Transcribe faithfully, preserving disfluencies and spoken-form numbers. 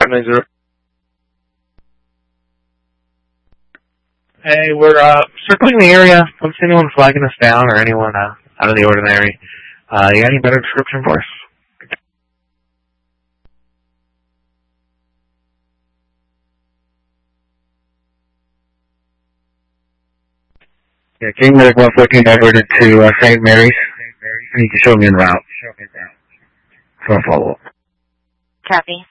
nine zero. Hey, we're uh, circling the area. Don't see anyone flagging us down or anyone uh, out of the ordinary. Uh, you got any better description for us? Yeah, King Medic one fourteen diverted to uh, Saint Mary's. You need to show me en route. So I'll follow up. Copy.